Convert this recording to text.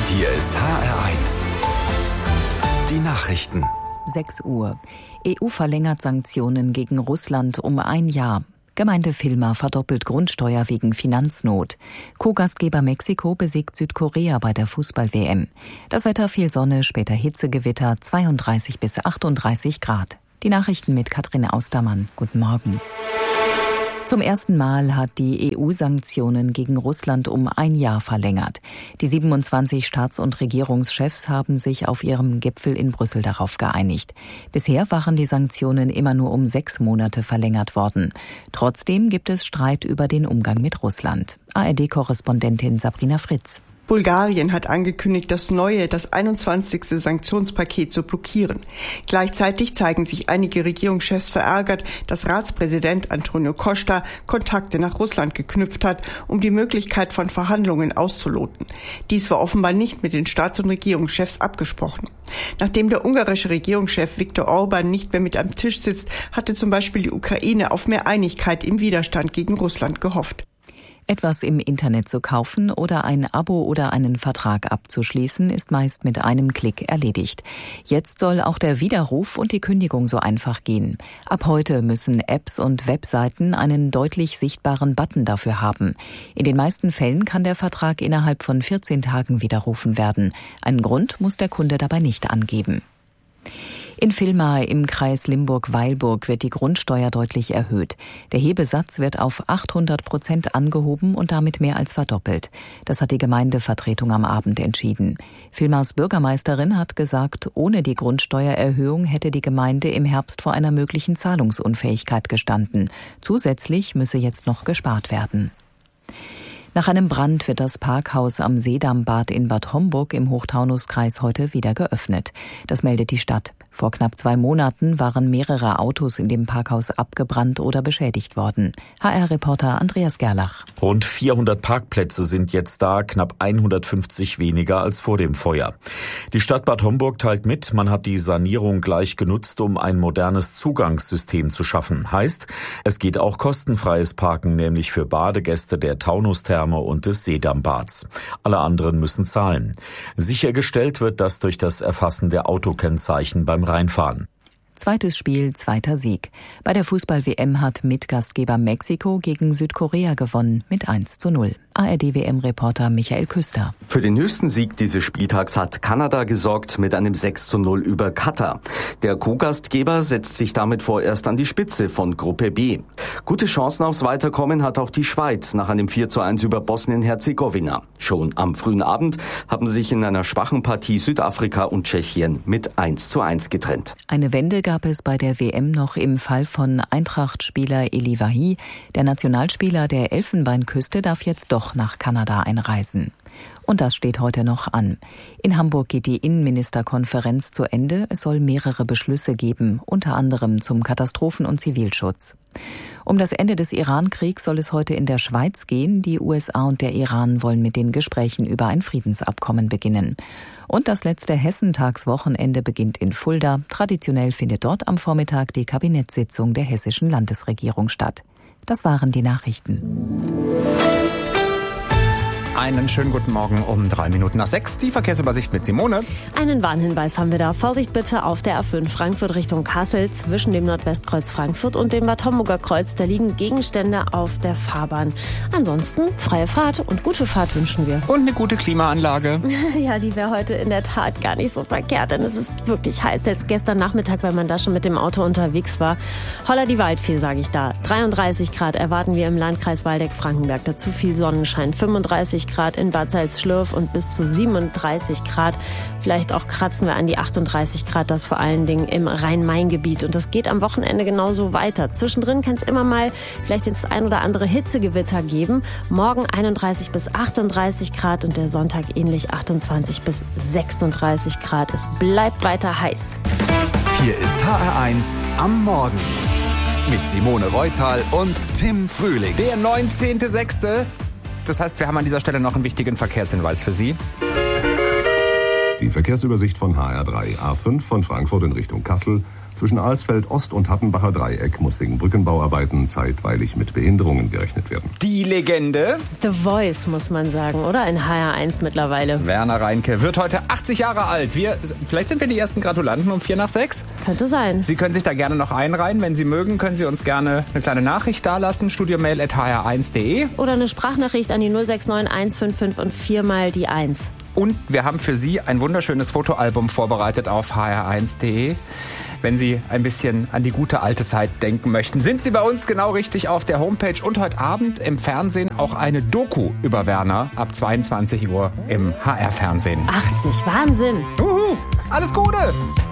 Hier ist HR1. Die Nachrichten. 6 Uhr. EU verlängert Sanktionen gegen Russland um 1 Jahr. Gemeinde Villmar verdoppelt Grundsteuer wegen Finanznot. Co-Gastgeber Mexiko besiegt Südkorea bei der Fußball-WM. Das Wetter: viel Sonne, später Hitzegewitter, 32 bis 38 Grad. Die Nachrichten mit Katrin Austermann. Guten Morgen. Zum ersten Mal hat die EU Sanktionen gegen Russland um 1 Jahr verlängert. Die 27 Staats- und Regierungschefs haben sich auf ihrem Gipfel in Brüssel darauf geeinigt. Bisher waren die Sanktionen immer nur um 6 Monate verlängert worden. Trotzdem gibt es Streit über den Umgang mit Russland. ARD-Korrespondentin Sabrina Fritz. Bulgarien hat angekündigt, das 21. Sanktionspaket zu blockieren. Gleichzeitig zeigen sich einige Regierungschefs verärgert, dass Ratspräsident Antonio Costa Kontakte nach Russland geknüpft hat, um die Möglichkeit von Verhandlungen auszuloten. Dies war offenbar nicht mit den Staats- und Regierungschefs abgesprochen. Nachdem der ungarische Regierungschef Viktor Orbán nicht mehr mit am Tisch sitzt, hatte zum Beispiel die Ukraine auf mehr Einigkeit im Widerstand gegen Russland gehofft. Etwas im Internet zu kaufen oder ein Abo oder einen Vertrag abzuschließen, ist meist mit einem Klick erledigt. Jetzt soll auch der Widerruf und die Kündigung so einfach gehen. Ab heute müssen Apps und Webseiten einen deutlich sichtbaren Button dafür haben. In den meisten Fällen kann der Vertrag innerhalb von 14 Tagen widerrufen werden. Einen Grund muss der Kunde dabei nicht angeben. In Villmar im Kreis Limburg-Weilburg wird die Grundsteuer deutlich erhöht. Der Hebesatz wird auf 800% angehoben und damit mehr als verdoppelt. Das hat die Gemeindevertretung am Abend entschieden. Villmars Bürgermeisterin hat gesagt, ohne die Grundsteuererhöhung hätte die Gemeinde im Herbst vor einer möglichen Zahlungsunfähigkeit gestanden. Zusätzlich müsse jetzt noch gespart werden. Nach einem Brand wird das Parkhaus am Seedammbad in Bad Homburg im Hochtaunuskreis heute wieder geöffnet. Das meldet die Stadt. Vor knapp 2 Monaten waren mehrere Autos in dem Parkhaus abgebrannt oder beschädigt worden. HR-Reporter Andreas Gerlach. Rund 400 Parkplätze sind jetzt da, knapp 150 weniger als vor dem Feuer. Die Stadt Bad Homburg teilt mit, man hat die Sanierung gleich genutzt, um ein modernes Zugangssystem zu schaffen. Heißt, es geht auch kostenfreies Parken, nämlich für Badegäste der Taunustherme und des Seedammbads. Alle anderen müssen zahlen. Sichergestellt wird das durch das Erfassen der Autokennzeichen beim Reinfahren. Zweites Spiel, zweiter Sieg. Bei der Fußball-WM hat Mitgastgeber Mexiko gegen Südkorea gewonnen mit 1:0. ARD-WM-Reporter Michael Küster. Für den höchsten Sieg dieses Spieltags hat Kanada gesorgt mit einem 6:0 über Katar. Der Co-Gastgeber setzt sich damit vorerst an die Spitze von Gruppe B. Gute Chancen aufs Weiterkommen hat auch die Schweiz nach einem 4:1 über Bosnien-Herzegowina. Schon am frühen Abend haben sich in einer schwachen Partie Südafrika und Tschechien mit 1:1 getrennt. Eine Wende gab es bei der WM noch im Fall von Eintracht-Spieler Eli Wahi. Der Nationalspieler der Elfenbeinküste darf jetzt doch nach Kanada einreisen. Und das steht heute noch an. In Hamburg geht die Innenministerkonferenz zu Ende. Es soll mehrere Beschlüsse geben, unter anderem zum Katastrophen- und Zivilschutz. Um das Ende des Iran-Kriegs soll es heute in der Schweiz gehen. Die USA und der Iran wollen mit den Gesprächen über ein Friedensabkommen beginnen. Und das letzte Hessentagswochenende beginnt in Fulda. Traditionell findet dort am Vormittag die Kabinettssitzung der hessischen Landesregierung statt. Das waren die Nachrichten. Einen schönen guten Morgen um 6:03. Die Verkehrsübersicht mit Simone. Einen Warnhinweis haben wir da. Vorsicht bitte auf der A5 Frankfurt Richtung Kassel zwischen dem Nordwestkreuz Frankfurt und dem Bad Homburger Kreuz. Da liegen Gegenstände auf der Fahrbahn. Ansonsten freie Fahrt und gute Fahrt wünschen wir. Und eine gute Klimaanlage. Ja, die wäre heute in der Tat gar nicht so verkehrt, denn es ist wirklich heiß. Jetzt gestern Nachmittag, weil man da schon mit dem Auto unterwegs war. Holla die Waldfee, sage ich da. 33 Grad erwarten wir im Landkreis Waldeck-Frankenberg. Dazu viel Sonnenschein. 35 Grad in Bad Salzschlürf und bis zu 37 Grad. Vielleicht auch kratzen wir an die 38 Grad, das vor allen Dingen im Rhein-Main-Gebiet. Und das geht am Wochenende genauso weiter. Zwischendrin kann es immer mal vielleicht das ein oder andere Hitzegewitter geben. Morgen 31 bis 38 Grad und der Sonntag ähnlich 28 bis 36 Grad. Es bleibt weiter heiß. Hier ist HR1 am Morgen. Mit Simone Reutal und Tim Frühling. Der 19.06. Das heißt, wir haben an dieser Stelle noch einen wichtigen Verkehrshinweis für Sie. Die Verkehrsübersicht von HR3. A5 von Frankfurt in Richtung Kassel. Zwischen Alsfeld Ost und Hattenbacher Dreieck muss wegen Brückenbauarbeiten zeitweilig mit Behinderungen gerechnet werden. Die Legende. The Voice, muss man sagen, oder? In HR1 mittlerweile. Werner Reinke wird heute 80 Jahre alt. Vielleicht sind wir die ersten Gratulanten um 5:45. Könnte sein. Sie können sich da gerne noch einreihen. Wenn Sie mögen, können Sie uns gerne eine kleine Nachricht dalassen. studiomail@hr1.de. Oder eine Sprachnachricht an die 069 155 und 4 mal die 1. Und wir haben für Sie ein wunderschönes Fotoalbum vorbereitet auf hr1.de. Wenn Sie ein bisschen an die gute alte Zeit denken möchten, sind Sie bei uns genau richtig auf der Homepage. Und heute Abend im Fernsehen auch eine Doku über Werner ab 22 Uhr im HR-Fernsehen. 80, Wahnsinn. Alles Gute!